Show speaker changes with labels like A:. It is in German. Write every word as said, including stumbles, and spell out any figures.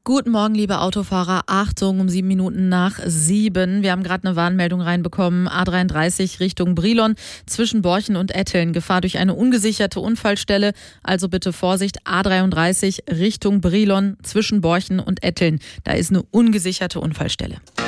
A: Guten Morgen, liebe Autofahrer. Achtung, um sieben Minuten nach sieben. Wir haben gerade eine Warnmeldung reinbekommen. A dreiunddreißig Richtung Brilon zwischen Borchen und Etteln. Gefahr durch eine ungesicherte Unfallstelle. Also bitte Vorsicht. A dreiunddreißig Richtung Brilon zwischen Borchen und Etteln. Da ist eine ungesicherte Unfallstelle.